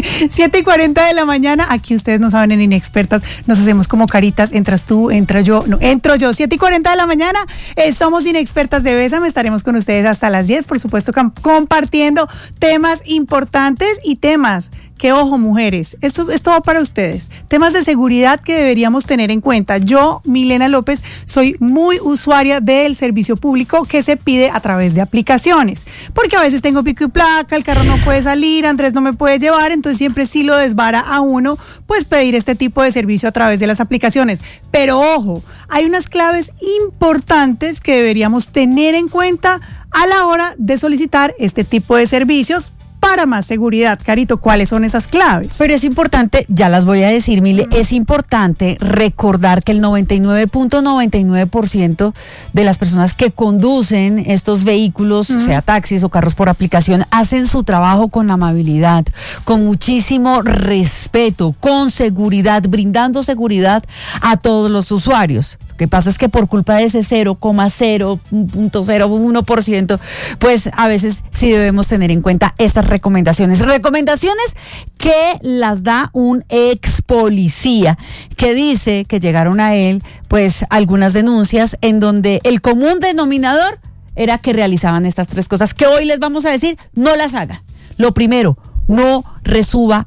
7:40 de la mañana, aquí ustedes no saben en Inexpertas, nos hacemos como caritas, entras tú, entro yo, 7:40 de la mañana, somos Inexpertas de Bésame, estaremos con ustedes hasta las 10, por supuesto compartiendo temas importantes y temas que, ojo, mujeres, esto va para ustedes, temas de seguridad que deberíamos tener en cuenta. Yo, Milena López, soy muy usuaria del servicio público que se pide a través de aplicaciones, porque a veces tengo pico y placa, el carro no puede salir, Andrés no me puede llevar, entonces siempre sí lo desvara a uno, pues pedir este tipo de servicio a través de las aplicaciones. Pero ojo, hay unas claves importantes que deberíamos tener en cuenta a la hora de solicitar este tipo de servicios para más seguridad. Carito, ¿cuáles son esas claves? Pero es importante, ya las voy a decir, Mile, es importante recordar que el 99.99% de las personas que conducen estos vehículos, sea taxis o carros por aplicación, hacen su trabajo con amabilidad, con muchísimo respeto, con seguridad, brindando seguridad a todos los usuarios. Lo que pasa es que por culpa de ese 0,001%, pues a veces sí debemos tener en cuenta estas recomendaciones que las da un ex policía, que dice que llegaron a él pues algunas denuncias en donde el común denominador era que realizaban estas tres cosas que hoy les vamos a decir, no las haga. Lo primero, no reciba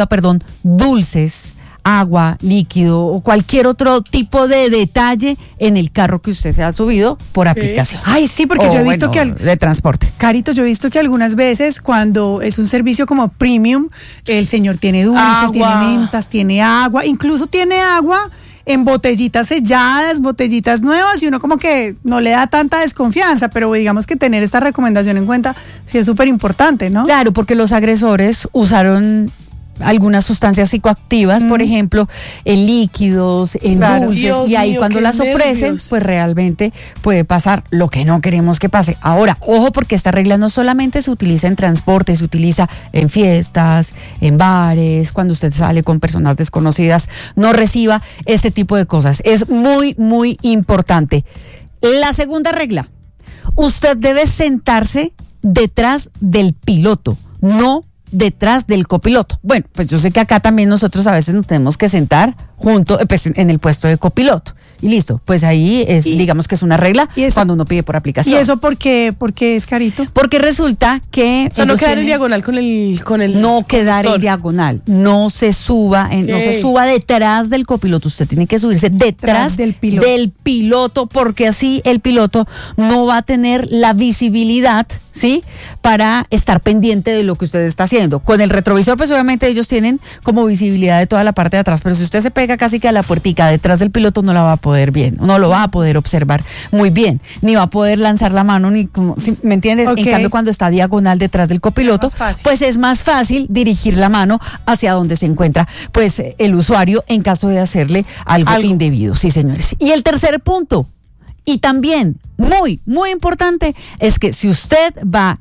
dulces, agua, líquido o cualquier otro tipo de detalle en el carro que usted se ha subido por aplicación. Ay, sí, porque yo he visto de transporte. Carito, yo he visto que algunas veces cuando es un servicio como premium, el señor tiene dulces, tiene mentas, tiene agua, incluso tiene agua en botellitas selladas, botellitas nuevas, y uno como que no le da tanta desconfianza, pero digamos que tener esta recomendación en cuenta sí es súper importante, ¿no? Claro, porque los agresores usaron algunas sustancias psicoactivas, por ejemplo, en líquidos, en dulces, Dios y ahí mío, cuando las ofrecen, pues realmente puede pasar lo que no queremos que pase. Ahora, ojo, porque esta regla no solamente se utiliza en transporte, se utiliza en fiestas, en bares, cuando usted sale con personas desconocidas, no reciba este tipo de cosas. Es muy, muy importante. La segunda regla, usted debe sentarse detrás del piloto, no detrás del copiloto. Bueno, pues yo sé que acá también nosotros a veces nos tenemos que sentar junto, pues, en el puesto de copiloto. Y listo, pues ahí es, digamos que es una regla cuando uno pide por aplicación. ¿Y eso por qué es, Carito? Porque resulta que... O sea, no quedar en diagonal con el no quedar en diagonal, no se suba detrás del copiloto, usted tiene que subirse detrás del piloto, porque así el piloto no va a tener la visibilidad, ¿sí? Para estar pendiente de lo que usted está haciendo. Con el retrovisor, pues obviamente ellos tienen como visibilidad de toda la parte de atrás, pero si usted se pega casi que a la puertica detrás del piloto, no la va a poder no lo va a poder observar muy bien, ni va a poder lanzar la mano, ni como, ¿me entiendes? Okay. En cambio, cuando está diagonal detrás del copiloto, pues es más fácil dirigir la mano hacia donde se encuentra, pues, el usuario en caso de hacerle algo indebido. Sí, señores. Y el tercer punto, y también muy, muy importante, es que si usted va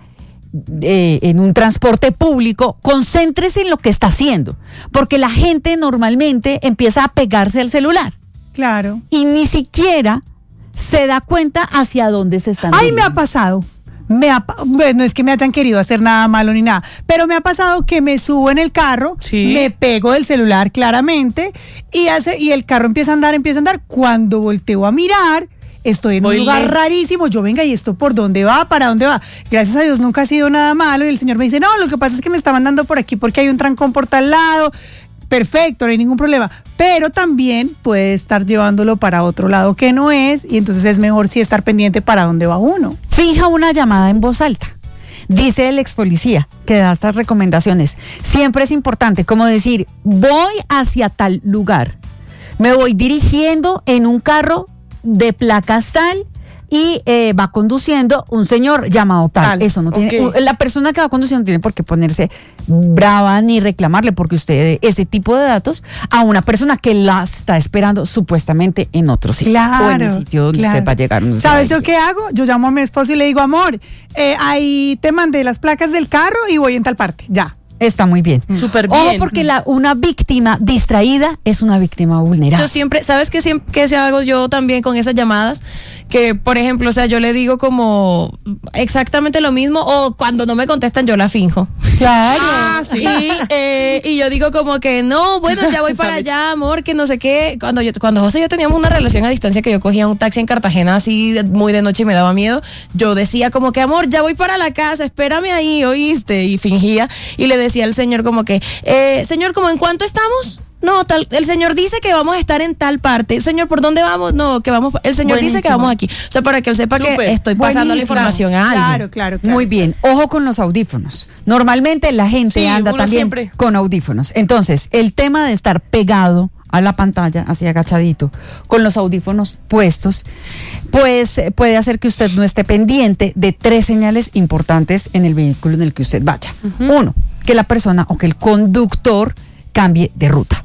en un transporte público, concéntrese en lo que está haciendo, porque la gente normalmente empieza a pegarse al celular. Claro. Y ni siquiera se da cuenta hacia dónde se están. Ay, me ha pasado. Bueno, es que me hayan querido hacer nada malo ni nada, pero me ha pasado que me subo en el carro, me pego del celular claramente y el carro empieza a andar. Cuando volteo a mirar, estoy en un lugar rarísimo. Yo, venga, ¿y esto por dónde va? ¿Para dónde va? Gracias a Dios nunca ha sido nada malo. Y el señor me dice, no, lo que pasa es que me estaban dando por aquí porque hay un trancón por tal lado. Perfecto, no hay ningún problema. Pero también puede estar llevándolo para otro lado que no es, y entonces es mejor sí estar pendiente para dónde va uno. Fija una llamada en voz alta. Dice el ex policía que da estas recomendaciones. Siempre es importante, como decir, voy hacia tal lugar. Me voy dirigiendo en un carro de placas tal y va conduciendo un señor llamado tal. Eso no tiene, la persona que va conduciendo no tiene por qué ponerse brava ni reclamarle, porque usted ese tipo de datos a una persona que la está esperando supuestamente en otro sitio, o en el sitio donde usted va a llegar. ¿Sabes yo qué hago? Yo llamo a mi esposo y le digo, amor, ahí te mandé las placas del carro y voy en tal parte, ya. Está muy bien. Súper bien. Ojo, porque una víctima distraída es una víctima vulnerable. Yo siempre, ¿sabes qué hago yo también con esas llamadas? Que, por ejemplo, o sea, yo le digo como exactamente lo mismo, o cuando no me contestan yo la finjo. Claro. Sí. Y yo digo como que no, bueno, ya voy para allá, amor, que no sé qué. Cuando José y yo teníamos una relación a distancia, que yo cogía un taxi en Cartagena así muy de noche y me daba miedo, yo decía como que, amor, ya voy para la casa, espérame ahí, ¿oíste? Y fingía y le decía al señor como que, señor, ¿cómo en cuánto estamos? No, el señor dice que vamos a estar en tal parte. Señor, ¿por dónde vamos? No, que vamos. El señor dice que vamos aquí. O sea, para que él sepa que estoy pasando la información a alguien. Claro. Muy bien. Ojo con los audífonos. Normalmente la gente anda también siempre con audífonos. Entonces, el tema de estar pegado a la pantalla, así agachadito, con los audífonos puestos, pues puede hacer que usted no esté pendiente de 3 señales importantes en el vehículo en el que usted vaya. 1, que la persona o que el conductor cambie de ruta.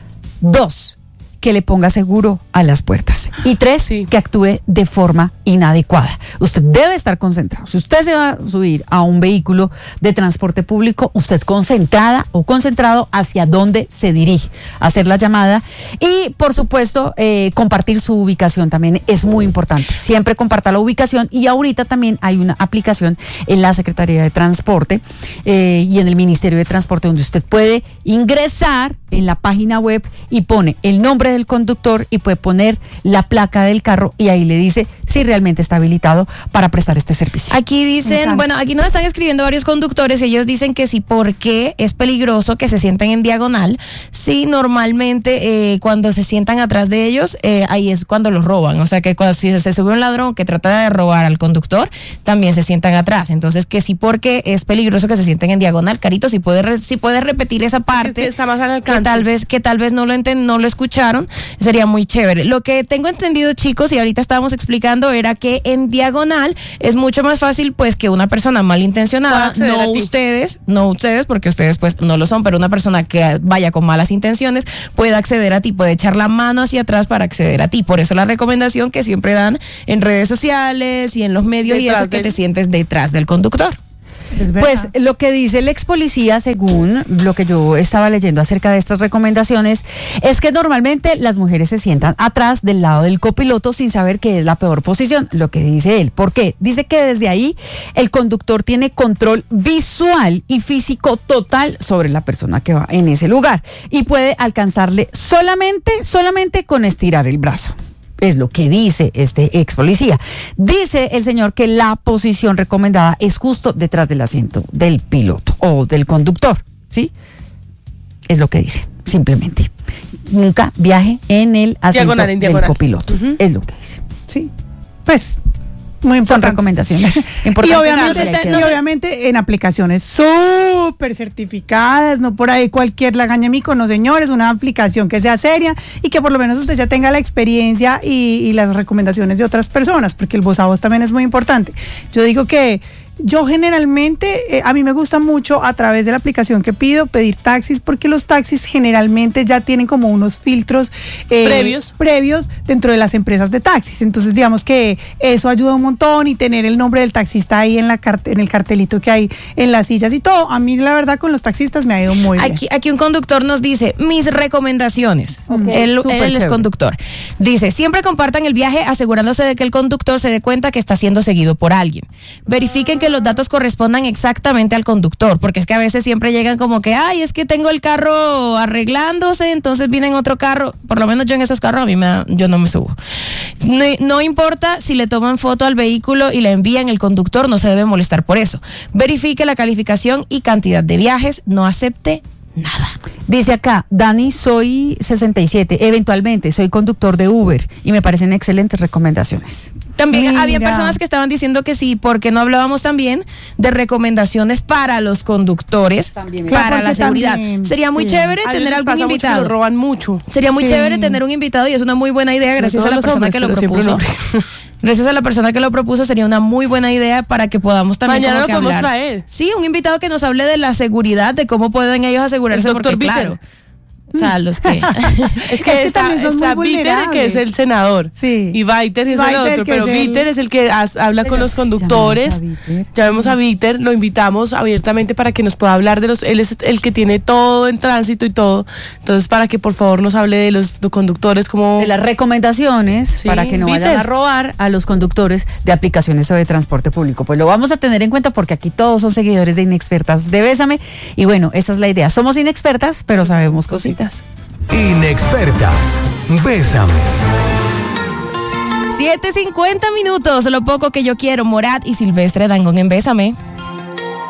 2, que le ponga seguro a las puertas. Y 3, que actúe de forma inadecuada. Usted debe estar concentrado. Si usted se va a subir a un vehículo de transporte público, usted concentrada o concentrado hacia dónde se dirige, hacer la llamada y, por supuesto, compartir su ubicación también es muy importante. Siempre comparta la ubicación y ahorita también hay una aplicación en la Secretaría de Transporte y en el Ministerio de Transporte donde usted puede ingresar en la página web y pone el nombre del conductor y puede poner la placa del carro y ahí le dice si realmente está habilitado para prestar este servicio. Aquí dicen, bueno, aquí nos están escribiendo varios conductores y ellos dicen que sí, porque es peligroso que se sienten en diagonal. Sí, normalmente cuando se sientan atrás de ellos, ahí es cuando los roban. O sea que si se sube un ladrón que trata de robar al conductor, también se sientan atrás. Entonces que sí, porque es peligroso que se sienten en diagonal. Carito, si puedes repetir esa parte, está más al alcance. Que tal vez no lo escucharon, sería muy chévere. Lo que tengo entendido, chicos, y ahorita estábamos explicando, era que en diagonal es mucho más fácil pues que una persona malintencionada, no ustedes, porque ustedes pues no lo son, pero una persona que vaya con malas intenciones pueda acceder a ti, puede echar la mano hacia atrás para acceder a ti. Por eso la recomendación que siempre dan en redes sociales y en los medios y eso, que te sientes detrás del conductor. Pues lo que dice el ex policía, según lo que yo estaba leyendo acerca de estas recomendaciones, es que normalmente las mujeres se sientan atrás del lado del copiloto sin saber que es la peor posición. Lo que dice él. ¿Por qué? Dice que desde ahí el conductor tiene control visual y físico total sobre la persona que va en ese lugar y puede alcanzarle solamente con estirar el brazo. Es lo que dice este ex policía. Dice el señor que la posición recomendada es justo detrás del asiento del piloto o del conductor, ¿sí? Es lo que dice, simplemente. Nunca viaje en el asiento del copiloto. Es lo que dice. Sí, pues muy importante. Son recomendaciones importantes. Y obviamente en aplicaciones súper certificadas, no por ahí cualquier lagañamico, no señores, una aplicación que sea seria y que por lo menos usted ya tenga la experiencia y las recomendaciones de otras personas, porque el voz a voz también es muy importante. Yo digo que yo generalmente, a mí me gusta mucho a través de la aplicación que pido, pedir taxis, porque los taxis generalmente ya tienen como unos filtros previos dentro de las empresas de taxis. Entonces, digamos que eso ayuda un montón y tener el nombre del taxista ahí en el cartelito que hay en las sillas y todo. A mí, la verdad, con los taxistas me ha ido muy bien. Aquí un conductor nos dice, mis recomendaciones. Él es conductor. Dice, siempre compartan el viaje asegurándose de que el conductor se dé cuenta que está siendo seguido por alguien. Verifiquen que los datos correspondan exactamente al conductor, porque es que a veces siempre llegan como que, ay, es que tengo el carro arreglándose, entonces viene en otro carro. Por lo menos yo en esos carros yo no me subo. No importa si le toman foto al vehículo y la envían, el conductor no se debe molestar por eso. Verifique la calificación y cantidad de viajes, no acepte nada. Dice acá, Dani, soy 67, eventualmente soy conductor de Uber y me parecen excelentes recomendaciones. También había personas que estaban diciendo que sí, porque no hablábamos también de recomendaciones para los conductores, también, para la seguridad. Sería muy chévere tener algún invitado. Lo roban mucho. Sería muy chévere tener un invitado y es una muy buena idea gracias a la persona que lo propuso. Gracias a la persona que lo propuso, sería una muy buena idea para que podamos también mañana como que hablar. Traer. Sí, un invitado que nos hable de la seguridad, de cómo pueden ellos asegurarse, porque claro, O sea, los que... es que está Víter, que es el senador. Sí. Y Víter es el otro. Pero Víter es el que habla con los conductores. Llamemos a Víter, lo invitamos abiertamente para que nos pueda hablar de los... Él es el que tiene todo en tránsito y todo. Entonces, para que por favor nos hable de los conductores como... De las recomendaciones para que no vayan a robar a los conductores de aplicaciones o de transporte público. Pues lo vamos a tener en cuenta porque aquí todos son seguidores de Inexpertas de Bésame. Y bueno, esa es la idea. Somos inexpertas, pero sabemos cositas. Inexpertas, Bésame. 7:50 minutos, lo poco que yo quiero. Morat y Silvestre Dangond en Bésame.